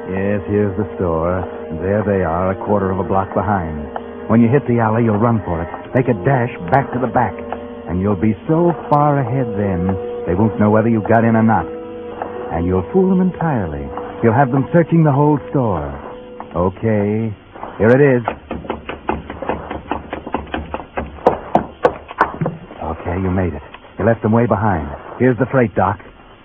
Yes, here's the store. There they are, a quarter of a block behind. When you hit the alley, you'll run for it. Make a dash back to the back. And you'll be so far ahead then, they won't know whether you got in or not. And you'll fool them entirely. You'll have them searching the whole store. Okay, here it is. Okay, you made it. You left them way behind. Here's the freight dock.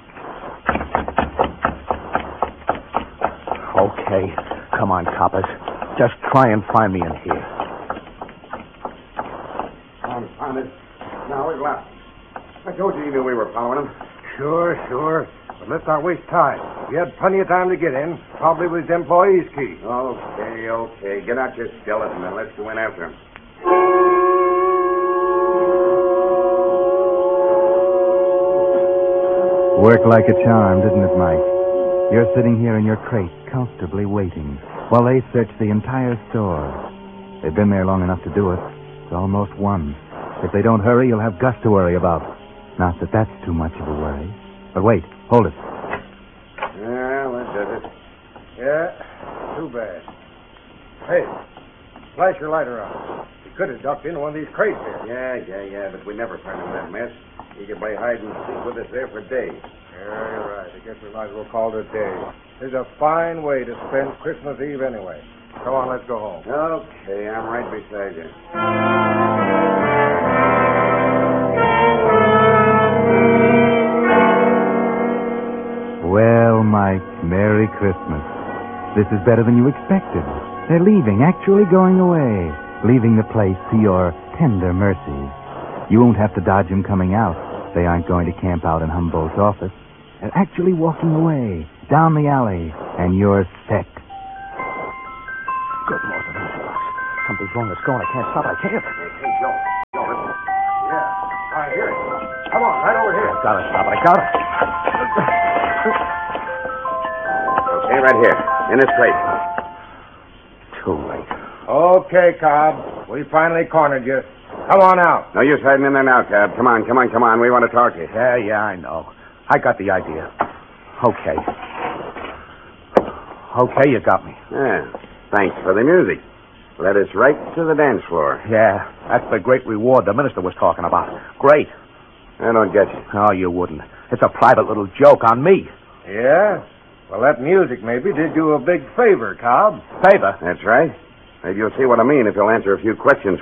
Okay, come on, coppers. Just try and find me in here. Found it. Now we've left. I told you we were following him. Sure. But let's not waste time. We had plenty of time to get in. Probably with the employee's key. Okay. Get out your skeleton and let's go in after him. Worked like a charm, didn't it, Mike? You're sitting here in your crate, comfortably waiting, while they search the entire store. They've been there long enough to do it. It's almost 1. If they don't hurry, you'll have Gus to worry about. Not that that's too much of a worry. But wait, hold it. Well, that does it. Yeah, too bad. Hey, flash your lighter on. He could have ducked into one of these crates here. Yeah, but we never find him in that mess. He could play hide and seek with us there for days. Yeah, you're right. I guess we might as well call it a day. It's a fine way to spend Christmas Eve anyway. Come on, let's go home. Okay, I'm right beside you. Well, Mike, Merry Christmas. This is better than you expected. They're leaving, actually going away, leaving the place to your tender mercies. You won't have to dodge them coming out. They aren't going to camp out in Humboldt's office. They're actually walking away, down the alley, and you're set. Good Lord, the music box. Something's wrong. It's going. I can't stop. I can't. Hey, Joe, listen. Yeah, I hear it. Come on, right over here. I gotta stop it. I gotta. Okay, right here, in this crate. Too late. Okay, Cobb. We finally cornered you. Come on out. No use hiding in there now, Cab. Come on. We want to talk to you. Yeah, I know. I got the idea. Okay, you got me. Yeah, thanks for the music. Led us right to the dance floor. Yeah, that's the great reward the minister was talking about. Great. I don't get you. Oh, you wouldn't. It's a private little joke on me. Yeah? Well, that music maybe did you a big favor, Cobb. Favor? That's right. Maybe you'll see what I mean if you'll answer a few questions